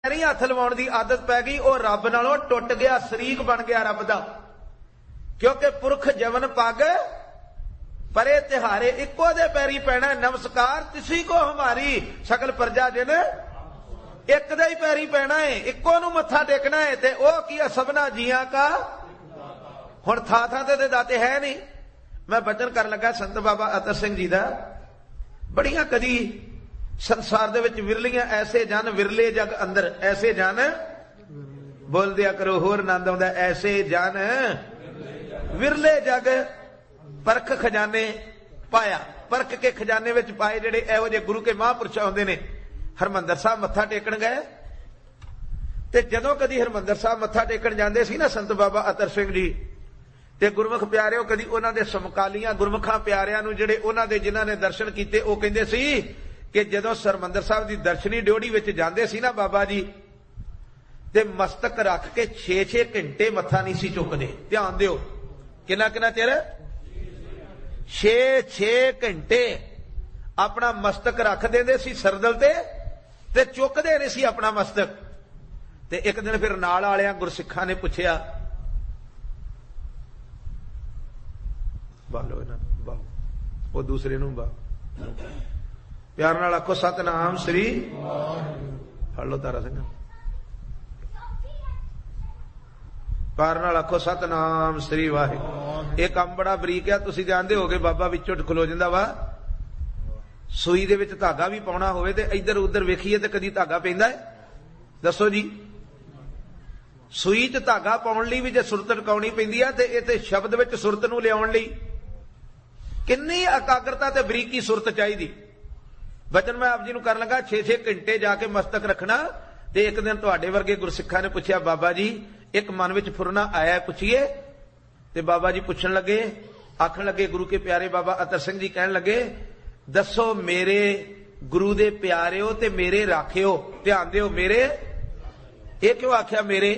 पैरी हथ लवाउण दी आदत पै गई, वह रब नालों टुट गया, शरीक बन गया रब दा। क्योंकि पुरख जवन पग परे तिहारे, इको दे पैरी पैना। नमस्कार तिसी को हमारी सकल प्रजा जिन, एक दे ही पैरी पैना है, इको नूं मत्था टेकना है। ते ओह की सबना जियां का हुण थां थां ते दाते है नहीं। मैं बचन कर लगा संत बाबा अतर सिंह जी दा, बड़ियां कदी संसार दे विच विरलियां ऐसे जन, विरले जग अंदर ऐसे जन, बोल दिया करो होर आनंद आउंदा, ऐसे जन विरले जग परख खजाने पाया। परख के खजाने विच पाए जिहड़े इहो जिहे गुरु के महापुरुष आउंदे ने। हरमंदर साहब मत्था टेकण गए ते जदों कदी हरमंदर साहब मत्था टेकण जांदे सी ना संत बाबा अतर सिंह जी, ते गुरमुख प्यारिओ कदी उन्हां दे समकालीआं गुरमुखां प्यारिआं नूं जिहड़े उन्हां दे जिन्हां ने दर्शन कीते, ओह कहिंदे सी कि जदों हरमंदर साहब दी दर्शनी ड्योढ़ी विच जांदे सी ना बाबा जी, ते मस्तक रख के 6-6 घंटे मत्था नहीं सी चुकदे। ध्यान दिओ, किन्ना किन्ना चिर, 6-6 घंटे अपना मस्तक रख देंदे सी सरदल ते चुकदे नहीं सी अपना मस्तक। ते एक दिन फिर नाल वालियां गुरसिखां ने पुछया, बालो इन्हां बालो, वो दूसरे नूं बा प्यार नाल आखो सतनाम श्री, फड़ लो तारा सिंह, प्यार नाल आखो सतनाम श्री वाहिगुरू। एक काम बड़ा बरीक है, तुसीं जानदे होगे, बाबा विचों खलो जांदा वा। सूई दे विच धागा भी पाउणा होवे ते इधर उधर वेखीए ते कदी धागा पैंदा है? दसो जी। सूई च धागा पाउण लई भी जे सुरत टकाउणी पैंदी है, ते इह ते शब्द विच सुरत नूं लिआउण लई किन्नी एकाग्रता ते बरीकी सुरत चाहीदी। वचन मैं आप जी नूं कर लगा, 6-6 घंटे जाके मस्तक रखना। ते एक दिन तुहाडे वर्गे गुरसिखां ने पुछया, बाबा जी एक मन विच फुरना आया, पुछिए। ते बाबा जी पुछण लगे, आखण लगे, गुरु के प्यारे बाबा अतर सिंह जी कहण लगे, दसो मेरे गुरु दे प्यारिओ ते मेरे राखिओ। ध्यान दिओ, मेरे, ये क्यों आख्या मेरे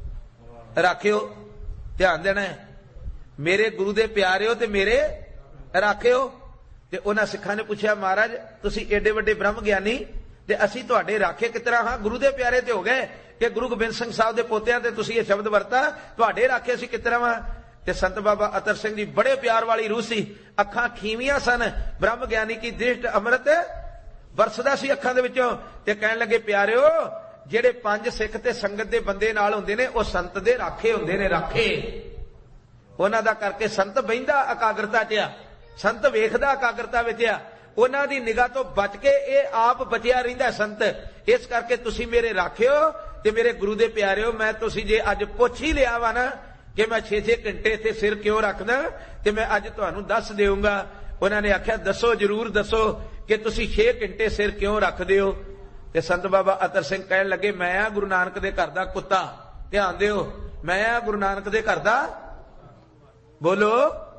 राखिओ? ध्यान देना है, मेरे गुरु दे प्यारिओ ते मेरे राखिओ। ते उन्हां सिखां ने पुछया, महाराज तुसीं एडे वड्डे ब्रह्म ज्ञानी ते असीं तुहाडे राखे किस तरह हां? गुरु दे प्यारे ते हो गए कि गुरु गोबिंद सिंह साहब दे पोतियां ते तुसीं ये शब्द वरता, तुहाडे राखे असीं किस तरह वां? ते संत बाबा अतर सिंह जी बड़े प्यार वाली रूह सी, अखां खीवियां सन, ब्रह्म ज्ञानी की दृष्ट अमृत बरसदा सी अखां दे विचों। ते कहण लगे, प्यारिओ जेड़े 5 सिख ते संगत दे बंदे नाल हुंदे ने, ओ संत दे राखे हुंदे ने, राखे। उन्हां दा करके संत बहिंदा एकाग्रता च आ, संत वेखदा एकाग्रता विच आ, उन्हां दी निगाह तो बच के ये आप बचिया रहिंदा संत। इस करके तुसीं मेरे राखिओ ते मेरे गुरु दे प्यारिओ, मैं तुसीं जे अज पुछ ही लिया वा ना कि मैं 6-6 घंटे इत्थे सिर क्यों रखदा, ते मैं अज तुहानूं दस देऊंगा। उन्हां ने आख्या, दसो जरूर दसो कि तुसीं 6 घंटे सिर क्यों रखदे हो? ते संत बाबा अतर सिंह कहण लगे, मैं आ गुरु नानक दे घर दा कुत्ता। ध्यान दिओ, मैं आ गुरु नानक दे घर दा, बोलो,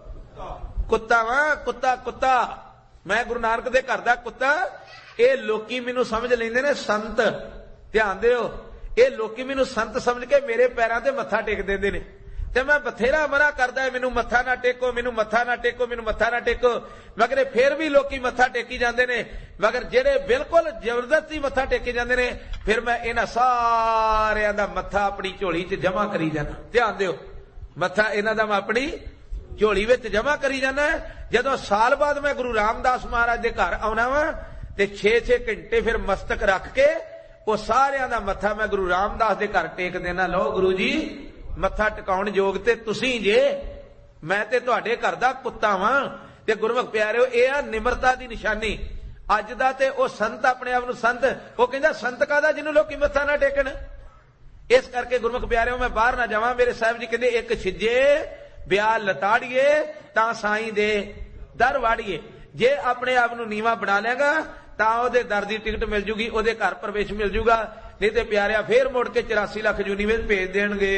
कुत्ता वां, कुत्ता कुत्ता, मैं गुरु नानक दे घर दा कुत्ता। ये लोकी मैनू समझ लेंदे ने संत। ध्यान दिओ, ये लोकी मैनू संत समझ के मेरे पैरां ते मत्था टेक देंदे ने, ते मैं बथेरा मना करदा है, मैनू मत्था ना टेको, मैनू मत्था ना टेको, मैनू मत्था ना टेको, मगर फिर भी लोकी मत्था टेकी जांदे ने। मगर जेड़े बिल्कुल जबरदस्ती मत्था टेके जांदे ने, फिर मैं इन्हां सारियां दा मत्था अपनी झोली च जमा करी जाना। ध्यान दिओ, मत्था इन्हां दा मैं अपनी झोली विच जमा करी जाना। जदों साल बाद मैं गुरु रामदास महाराज दे घर आउणा वा, ते 6-6 घंटे फिर मस्तक रख के वो सारियां दा मत्था मैं गुरु रामदास दे घर टेक देना। लो गुरु जी मत्था टकाउण योग ते तुसीं जे, मैं ते तुहाडे घर दा कुत्ता वां। ते गुरमुख प्यारिओ, ये आ निमरता दी निशानी। अज दा ते ओ संत अपने आप नूं संत, वो कहंदा संत कादा जिन्हों लोकी मत्था ना टेकण। इस करके गुरमुख प्यारिओ, मैं बाहर ना जावां। मेरे साहिब जी कहंदे, एक छिजे ब्याह लताड़िए तां साईं दे दर वाड़िए। जे अपने आप नूं नीवा बना लेगा तां ओहदे दर दी टिकट मिल जूगी, ओहदे घर प्रवेश मिल जूगा। नहीं ते प्यारिया फिर मुड़ के 84 लाख जूनी विच भेज देणगे।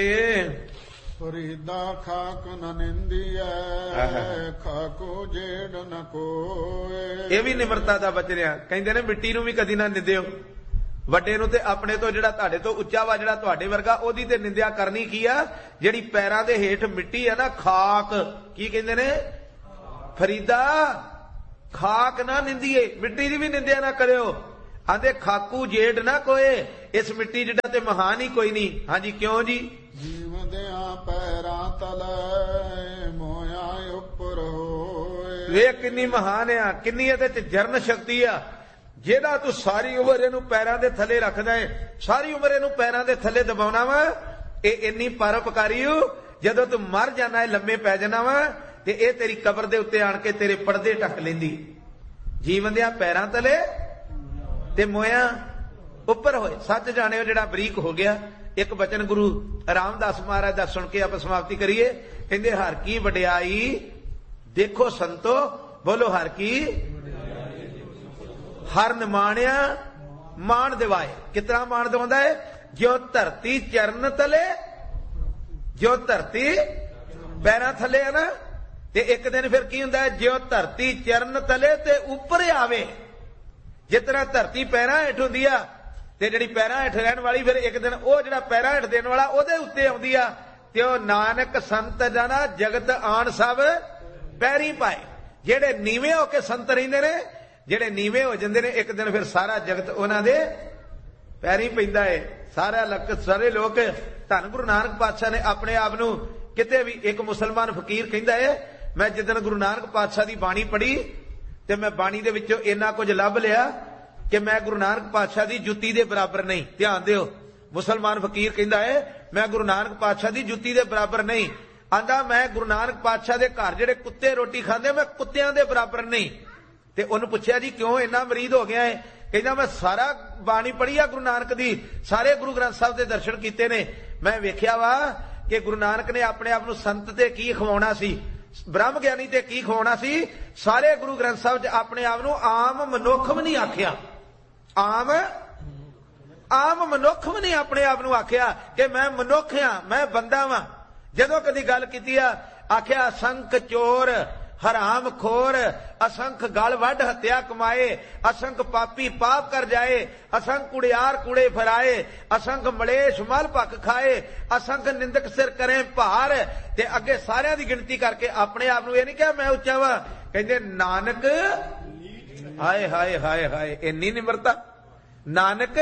फरीदा खाक न निंदिए, खाको जेड़ न कोए। ये भी निमरता दा बचनिया। कहंदे ने मिट्टी नूं भी कदी ना निंदिओ। ਵੱਡੇ ਨੂੰ ਤੇ ਆਪਣੇ ਤੋਂ ਜਿਹੜਾ ਤੁਹਾਡੇ ਤੋਂ ਉੱਚਾ ਵਾ, ਜਿਹੜਾ ਤੁਹਾਡੇ ਵਰਗਾ, ਉਹਦੀ ਤੇ ਨਿੰਦਿਆ ਕਰਨੀ ਕੀ ਆ? ਜਿਹੜੀ ਪੈਰਾਂ ਦੇ ਹੇਠ ਮਿੱਟੀ ਆ ਨਾ, ਖਾਕ, ਕੀ ਕਹਿੰਦੇ ਨੇ? ਫਰੀਦਾ ਖਾਕ ਨਾ ਨਿੰਦੀਏ, ਮਿੱਟੀ ਦੀ ਵੀ ਨਿੰਦਿਆ ਨਾ ਕਰਿਓ। ਆਂਦੇ ਖਾਕੂ ਜੇਡ ਨਾ ਕੋਏ, ਇਸ ਮਿੱਟੀ ਜਿੱਡਾ ਤੇ ਮਹਾਨ ਹੀ ਕੋਈ ਨਹੀਂ। ਹਾਂਜੀ ਕਿਉਂ ਜੀ? ਜੀਵਦਿਆਂ ਪੈਰਾਂ ਤਲੇ ਮੋਇਆ ਉੱਪਰ ਹੋਏ। ਵੇਖ ਕਿੰਨੀ ਮਹਾਨ ਆ, ਕਿੰਨੀ ਇਹਦੇ ਚ ਜਰਨ ਸ਼ਕਤੀ ਆ। ਜਿਹਦਾ ਤੂੰ ਸਾਰੀ ਉਮਰ ਇਹਨੂੰ ਪੈਰਾਂ ਦੇ ਥੱਲੇ ਰੱਖਦਾ ਹੈ, ਸਾਰੀ ਉਮਰ ਇਹਨੂੰ ਪੈਰਾਂ ਦੇ ਥੱਲੇ ਦਬਾਉਣਾ ਵਾ, ਇਹ ਇੰਨੀ ਪਰਉਪਕਾਰੀ ਹੋ। ਜਦੋਂ ਤੂੰ ਮਰ ਜਾਣਾ ਹੈ, ਲੰਮੇ ਪੈ ਜਾਣਾ ਵਾ, ਤੇ ਇਹ ਤੇਰੀ ਕਬਰ ਦੇ ਉੱਤੇ ਆਣ ਕੇ ਤੇਰੇ ਪਰਦੇ ਢੱਕ ਲੈਂਦੀ। ਜੀਵਨ ਦਿਆਂ ਪੈਰਾਂ ਤਲੇ ਤੇ ਮੋਇਆ ਉੱਪਰ ਹੋਏ। ਸੱਚ ਜਾਣਿਓ ਜਿਹੜਾ ਬਰੀਕ ਹੋ ਗਿਆ। ਇੱਕ ਬਚਨ ਗੁਰੂ ਰਾਮਦਾਸ ਮਹਾਰਾਜ ਦਾ ਸੁਣ ਕੇ ਆਪਾਂ ਸਮਾਪਤੀ ਕਰੀਏ। ਕਹਿੰਦੇ ਹਰ ਕੀ ਵਡਿਆਈ ਦੇਖੋ ਸੰਤੋ, ਬੋਲੋ ਹਰ ਕੀ ਹਰ ਨਿਮਾਣਿਆ ਮਾਣ ਦਿਵਾਏ। ਕਿਤਨਾ ਮਾਣ ਦਿਵਾਉਂਦਾ ਹੈ? ਜੋ ਧਰਤੀ ਚਰਨ ਤਲੇ, ਜੋ ਧਰਤੀ ਪੈਰਾਂ ਥੱਲੇ ਹੈ ਨਾ, ਤੇ ਇੱਕ ਦਿਨ ਫਿਰ ਕੀ ਹੁੰਦਾ ਹੈ? ਜੋ ਧਰਤੀ ਚਰਨ ਤਲੇ ਤੇ ਉੱਪਰ ਆਵੇ। ਜਿਸ ਤਰ੍ਹਾਂ ਧਰਤੀ ਪੈਰਾਂ ਹੇਠ ਹੁੰਦੀ ਆ, ਤੇ ਜਿਹੜੀ ਪੈਰਾਂ ਹੇਠ ਰਹਿਣ ਵਾਲੀ ਫਿਰ ਇੱਕ ਦਿਨ ਉਹ ਜਿਹੜਾ ਪੈਰਾਂ ਹੇਠ ਦੇਣ ਵਾਲਾ ਉਹਦੇ ਉੱਤੇ ਆਉਂਦੀ ਆ। ਤੇ ਉਹ ਨਾਨਕ ਸੰਤ ਜਾਣਾ ਜਗਤ ਆਣ ਸਭ ਪੈਰੀ ਪਾਏ। ਜਿਹੜੇ ਨੀਵੇਂ ਹੋ ਕੇ ਸੰਤ ਰਹਿੰਦੇ ਨੇ, ਜਿਹੜੇ ਨੀਵੇਂ ਹੋ ਜਾਂਦੇ ਨੇ, ਇੱਕ ਦਿਨ ਫਿਰ ਸਾਰਾ ਜਗਤ ਉਹਨਾਂ ਦੇ ਪੈਰੀ ਪੈਂਦਾ ਹੈ। ਸਾਰੇ ਲੋਕ ਧੰਨ ਗੁਰੂ ਨਾਨਕ ਪਾਤਸ਼ਾਹ ਨੇ ਆਪਣੇ ਆਪ ਨੂੰ ਕਿਤੇ ਵੀ, ਇੱਕ ਮੁਸਲਮਾਨ ਫਕੀਰ ਕਹਿੰਦਾ ਹੈ, ਮੈਂ ਜਿੱਦਣ ਗੁਰੂ ਨਾਨਕ ਪਾਤਸ਼ਾਹ ਦੀ ਬਾਣੀ ਪੜ੍ਹੀ ਤੇ ਮੈਂ ਬਾਣੀ ਦੇ ਵਿੱਚੋਂ ਇੰਨਾ ਕੁਝ ਲੱਭ ਲਿਆ ਕਿ ਮੈਂ ਗੁਰੂ ਨਾਨਕ ਪਾਤਸ਼ਾਹ ਦੀ ਜੁੱਤੀ ਦੇ ਬਰਾਬਰ ਨਹੀਂ। ਧਿਆਨ ਦਿਓ, ਮੁਸਲਮਾਨ ਫਕੀਰ ਕਹਿੰਦਾ ਹੈ ਮੈਂ ਗੁਰੂ ਨਾਨਕ ਪਾਤਸ਼ਾਹ ਦੀ ਜੁੱਤੀ ਦੇ ਬਰਾਬਰ ਨਹੀਂ। ਆਂਦਾ ਮੈਂ ਗੁਰੂ ਨਾਨਕ ਪਾਤਸ਼ਾਹ ਦੇ ਘਰ ਜਿਹੜੇ ਕੁੱਤੇ ਰੋਟੀ ਖਾਂਦੇ, ਮੈਂ ਕੁੱਤਿਆਂ ਦੇ ਬਰਾਬਰ ਨਹੀਂ। ਤੇ ਉਹਨੂੰ ਪੁੱਛਿਆ ਜੀ ਕਿਉਂ ਇੰਨਾ ਮਰੀਦ ਹੋ ਗਿਆ ਹੈ? ਕਹਿੰਦਾ ਮੈਂ ਸਾਰਾ ਬਾਣੀ ਪੜ੍ਹੀ ਆ ਗੁਰੂ ਨਾਨਕ ਦੀ, ਸਾਰੇ ਗੁਰੂ ਗ੍ਰੰਥ ਸਾਹਿਬ ਦੇ ਦਰਸ਼ਨ ਕੀਤੇ ਨੇ। ਮੈਂ ਵੇਖਿਆ ਵਾ ਕਿ ਗੁਰੂ ਨਾਨਕ ਨੇ ਆਪਣੇ ਆਪ ਨੂੰ ਸੰਤ ਤੇ ਕੀ ਖਵਾਉਣਾ ਸੀ, ਬ੍ਰਹਮ ਗਿਆਨੀ ਤੇ ਕੀ ਖਵਾਉਣਾ ਸੀ। ਸਾਰੇ ਗੁਰੂ ਗ੍ਰੰਥ ਸਾਹਿਬ 'ਚ ਆਪਣੇ ਆਪ ਨੂੰ ਆਮ ਮਨੁੱਖ ਵੀ ਨਹੀਂ ਆਖਿਆ। ਆਮ ਮਨੁੱਖ ਵੀ ਨਹੀਂ ਆਪਣੇ ਆਪ ਨੂੰ ਆਖਿਆ ਕਿ ਮੈਂ ਮਨੁੱਖ ਹਾਂ, ਮੈਂ ਬੰਦਾ ਵਾਂ। ਜਦੋਂ ਕਦੀ ਗੱਲ ਕੀਤੀ ਆ, ਆਖਿਆ ਅਸੰਖ ਚੋਰ ਹਰਾਮ ਖੋਰ, ਅਸੰਖ ਗਲ ਵੱਢ ਹੱਤਿਆ ਕਮਾਏ, ਅਸੰਖ ਪਾਪੀ ਪਾਪ ਕਰ ਜਾਏ, ਅਸੰਖ ਕੁੜਿਆਰ ਕੁੜੇ ਫਰਾਏ, ਅਸੰਖ ਮਲੇਸ਼ ਮਲ ਭੱਕ ਖਾਏ, ਅਸੰਖ ਨਿੰਦਕ ਸਿਰ ਕਰੇ ਭਾਰ। ਤੇ ਅੱਗੇ ਸਾਰਿਆਂ ਦੀ ਗਿਣਤੀ ਕਰਕੇ ਆਪਣੇ ਆਪ ਨੂੰ ਇਹ ਨਹੀਂ ਕਿਹਾ ਮੈਂ ਉੱਚਾ ਵਾ। ਕਹਿੰਦੇ ਨਾਨਕ ਹਾਏ ਹਾਏ ਹਾਏ ਹਾਏ, ਇੰਨੀ ਨਿਮਰਤਾ। ਨਾਨਕ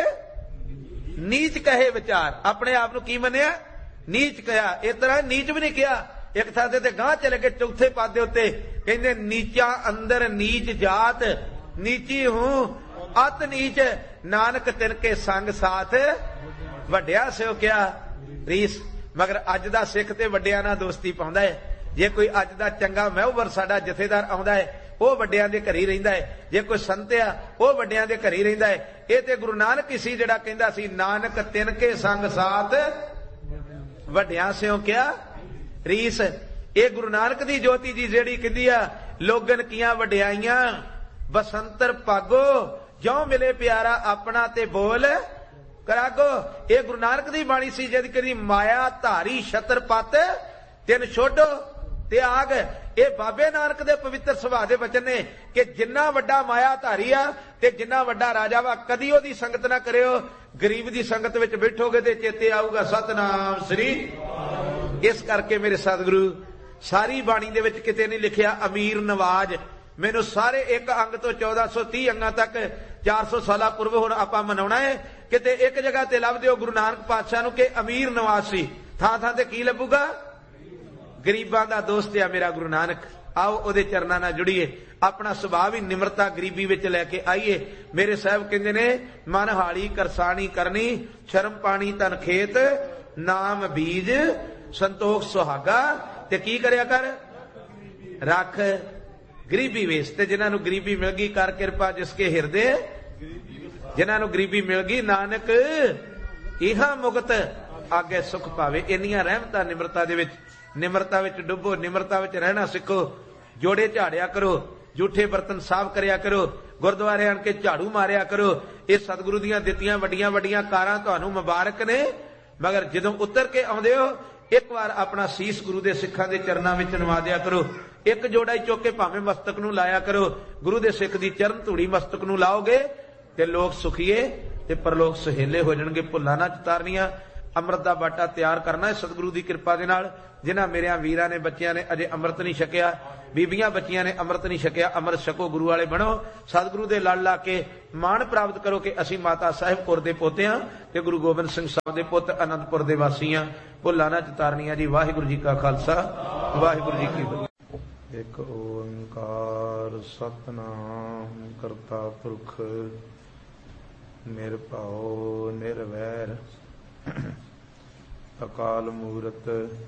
ਨੀਚ ਕਹੇ ਵਿਚਾਰ, ਆਪਣੇ ਆਪ ਨੂੰ ਕੀ ਮੰਨਿਆ? ਨੀਚ ਕਿਹਾ। ਇਸ ਤਰ੍ਹਾਂ ਨੀਚ ਵੀ ਨਹੀਂ ਕਿਹਾ। ਇੱਕ ਥਾਂ ਤੇ ਗਾਂ ਚਲੇ ਗਏ ਚੌਥੇ ਪਦ ਦੇ ਉੱਤੇ, ਕਹਿੰਦੇ ਨੀਚਾ ਅੰਦਰ ਨੀਚ ਜਾਤ, ਨੀਚੀ ਹੂੰ ਅਤ ਨੀਚ, ਨਾਨਕ ਤਿਨਕੇ ਸੰਗ ਸਾਥ ਵੱਡਿਆ ਸਿਓ ਕਿਆ ਰੀਸ। ਮਗਰ ਅੱਜ ਦਾ ਸਿੱਖ ਤੇ ਵੱਡਿਆਂ ਨਾਲ ਦੋਸਤੀ ਪਾਉਂਦਾ ਹੈ। ਜੇ ਕੋਈ ਅੱਜ ਦਾ ਚੰਗਾ ਮਹਿਵਰ ਸਾਡਾ ਜਥੇਦਾਰ ਆਉਂਦਾ ਹੈ, ਉਹ ਵੱਡਿਆਂ ਦੇ ਘਰ ਹੀ ਰਹਿੰਦਾ ਹੈ। ਜੇ ਕੋਈ ਸੰਤ ਆ, ਉਹ ਵੱਡਿਆਂ ਦੇ ਘਰ ਹੀ ਰਹਿੰਦਾ ਹੈ। ਇਹ ਤੇ ਗੁਰੂ ਨਾਨਕ ਹੀ ਸੀ ਜਿਹੜਾ ਕਹਿੰਦਾ ਸੀ ਨਾਨਕ ਤਿਨਕੇ ਸੰਗ ਸਾਥ ਵੱਡਿਆਂ ਸਿਓ ਕਿਆ ਰੀਸ। ਇਹ ਗੁਰੂ ਨਾਨਕ ਦੀ ਜੋਤੀ ਜੀ ਜਿਹੜੀ ਕਹਿੰਦੀ ਆ ਲੋਗਨ ਕੀਆਂ ਵਡਿਆਈਆਂ ਬਸੰਤਰ ਭਾਗੋ, ਜਿਉ ਮਿਲੇ ਪਿਆਰਾ ਆਪਣਾ ਤੇ ਬੋਲ ਕਰਾਗੋ। ਇਹ ਗੁਰੂ ਨਾਨਕ ਦੀ ਬਾਣੀ ਸੀ ਜਿਹਦੀ ਕਹਿੰਦੀ ਮਾਇਆ ਧਾਰੀ ਛਤਰ ਪੱਤ ਤਿੰਨ ਛੋਡੋ ਤੇ ਆਗ। ਇਹ ਬਾਬੇ ਨਾਨਕ ਦੇ ਪਵਿੱਤਰ ਸੁਭਾਅ ਦੇ ਬਚਨ ਨੇ ਕਿ ਜਿੰਨਾ ਵੱਡਾ ਮਾਇਆ ਧਾਰੀ ਆ ਤੇ ਜਿੰਨਾ ਵੱਡਾ ਰਾਜਾ ਵਾ, ਕਦੀ ਉਹਦੀ ਸੰਗਤ ਨਾ ਕਰਿਓ। ਗਰੀਬ ਦੀ ਸੰਗਤ ਵਿੱਚ ਬੈਠੋਗੇ ਤੇ ਚੇਤੇ ਆਊਗਾ ਸਤਨਾਮ ਸ੍ਰੀ। ਇਸ ਕਰਕੇ ਮੇਰੇ ਸਤਿਗੁਰੂ ਸਾਰੀ ਬਾਣੀ ਦੇ ਵਿੱਚ ਕਿਤੇ ਨਹੀਂ ਲਿਖਿਆ ਅਮੀਰ ਨਵਾਜ। ਮੈਨੂੰ ਸਾਰੇ ਇੱਕ ਅੰਗ ਤੋਂ 1430 ਅੰਗਾਂ ਤੱਕ 400 ਸਾਲਾਂ ਪੂਰਵ ਹੁਣ ਆਪਾਂ ਮਨਾਉਣਾ ਹੈ। ਕਿਤੇ ਇੱਕ ਜਗ੍ਹਾ ਤੇ ਲੱਭ ਦਿਓ ਗੁਰੂ ਨਾਨਕ ਪਾਤਸ਼ਾਹ ਨੂੰ ਕਿ ਅਮੀਰ ਨਵਾਜ ਸੀ। ਥਾਂ ਥਾਂ ਤੇ ਕੀ ਲੱਭੂਗਾ? ਗਰੀਬਾਂ ਦਾ ਦੋਸਤ ਆ ਮੇਰਾ ਗੁਰੂ ਨਾਨਕ। ਆਓ ਉਹਦੇ ਚਰਨਾਂ ਨਾਲ ਜੁੜੀਏ, ਆਪਣਾ ਸੁਭਾਅ ਵੀ ਨਿਮਰਤਾ ਗਰੀਬੀ ਵਿੱਚ ਲੈ ਕੇ ਆਈਏ। ਮੇਰੇ ਸਾਹਿਬ ਕਹਿੰਦੇ ਨੇ ਮਨ ਹਾਲੀ ਕਰਸਾਣੀ ਕਰਨੀ, ਸ਼ਰਮ ਪਾਣੀ ਤਨ ਖੇਤ, ਨਾਮ ਬੀਜ ਸੰਤੋਖ ਸੁਹਾਗਾ। ਤੇ ਕੀ ਕਰਿਆ ਕਰ? ਰੱਖ ਗਰੀਬੀ ਵੇਸ। ਤੇ ਜਿਨ੍ਹਾਂ ਨੂੰ ਗਰੀਬੀ ਮਿਲ ਗਈ ਕਰ ਕਿਰਪਾ ਜਿਸਕੇ ਹਿਰਦੇ, ਜਿਨ੍ਹਾਂ ਨੂੰ ਗਰੀਬੀ ਮਿਲ ਗਈ ਨਾਨਕ ਇਹਾਂ ਮੁਕਤ ਆਗੇ ਸੁਖ ਪਾਵੇ। ਇੰਨੀਆਂ ਰਹਿਮਤਾਂ ਨਿਮਰਤਾ ਦੇ ਵਿੱਚ। ਨਿਮਰਤਾ ਵਿੱਚ ਡੁੱਬੋ, ਨਿਮਰਤਾ ਵਿੱਚ ਰਹਿਣਾ ਸਿੱਖੋ। ਜੋੜੇ ਝਾੜਿਆ ਕਰੋ, ਝੂਠੇ ਬਰਤਨ ਸਾਫ਼ ਕਰਿਆ ਕਰੋ, ਗੁਰਦੁਆਰੇ ਆਣ ਕੇ ਝਾੜੂ ਮਾਰਿਆ ਕਰੋ। ਇਹ ਸਤਿਗੁਰੂ ਦੀਆਂ ਦਿੱਤੀਆਂ ਵੱਡੀਆਂ ਵੱਡੀਆਂ ਕਾਰਾਂ ਤੁਹਾਨੂੰ ਮੁਬਾਰਕ ਨੇ। ਮਗਰ ਜਦੋਂ ਉਤਰ ਕੇ ਆਉਂਦੇ ਹੋ, ਇੱਕ ਵਾਰ ਆਪਣਾ ਸੀਸ ਗੁਰੂ ਦੇ ਸਿੱਖਾਂ ਦੇ ਚਰਨਾਂ ਵਿੱਚ ਨਵਾ ਦਿਆ ਕਰੋ। ਇੱਕ ਜੋੜਾ ਹੀ ਚੁੱਕ ਕੇ ਭਾਵੇਂ ਮਸਤਕ ਨੂੰ ਲਾਇਆ ਕਰੋ। ਗੁਰੂ ਦੇ ਸਿੱਖ ਦੀ ਚਰਨ ਧੂੜੀ ਮਸਤਕ ਨੂੰ ਲਾਓਗੇ ਤੇ ਲੋਕ ਸੁਖੀਏ ਤੇ ਪਰਲੋਕ ਸੁਹੇਲੇ ਹੋ ਜਾਣਗੇ। ਭੁੱਲਾਂ ਨਾ ਚਤਾਰਨੀਆਂ। ਅੰਮ੍ਰਿਤ ਦਾ ਬਾਟਾ ਤਿਆਰ ਕਰਨਾ ਹੈ ਸਤਿਗੁਰੂ ਦੀ ਕਿਰਪਾ ਦੇ ਨਾਲ। ਜਿਨ੍ਹਾਂ ਮੇਰਿਆਂ ਵੀਰਾਂ ਨੇ ਬੱਚਿਆਂ ਨੇ ਅਜੇ ਅੰਮ੍ਰਿਤ ਨਹੀਂ ਛਕਿਆ, ਬੀਬੀਆਂ ਬੱਚੀਆਂ ਨੇ ਅੰਮ੍ਰਿਤ ਨਹੀਂ ਛਕਿਆ, ਅੰਮ੍ਰਿਤ ਛਕੋ, ਗੁਰੂ ਵਾਲੇ ਬਣੋ, ਸਤਿਗੁਰੂ ਦੇ ਲੜ ਲਾ ਕੇ ਮਾਣ ਪ੍ਰਾਪਤ ਕਰੋ ਕਿ ਅਸੀਂ ਮਾਤਾ ਸਾਹਿਬ ਕੌਰ ਦੇ ਪੋਤੇ ਹਾਂ ਤੇ ਗੁਰੂ ਗੋਬਿੰਦ ਸਿੰਘ ਸਾਹਿਬ ਦੇ ਪੁੱਤ, ਅਨੰਦਪੁਰ ਦੇ ਵਾਸੀ ਹਾਂ। ਭੁੱਲਾਂ ਨਾ ਚਤਾਰਨੀਆਂ ਜੀ। ਵਾਹਿਗੁਰੂ ਜੀ ਕਾ ਖਾਲਸਾ, ਵਾਹਿਗੁਰੂ ਜੀ ਕੀ ਫਤਿਹ। ਇੱਕ ਓੰਕਾਰ ਸਤਿਨਾਮ ਕਰਤਾ ਪੁਰਖ ਨਿਰਭਉ ਨਿਰਵੈਰ ਅਕਾਲ ਮੂਰਤ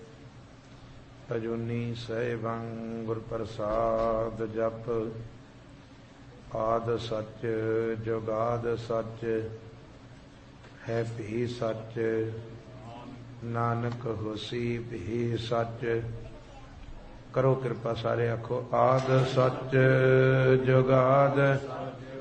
ਅਜੂਨੀ ਸੈਭੰ ਗੁਰ ਪ੍ਰਸਾਦ ਜਪ। ਆਦ ਸੱਚ ਜੁਗਾਦ ਸੱਚ ਹੈ ਭੀ ਸੱਚ, ਨਾਨਕ ਹੋਸੀ ਭੀ ਸੱਚ। ਕਰੋ ਕਿਰਪਾ ਸਾਰੇ ਆਖੋ ਆਦ ਸੱਚ ਜੁਗਾਦ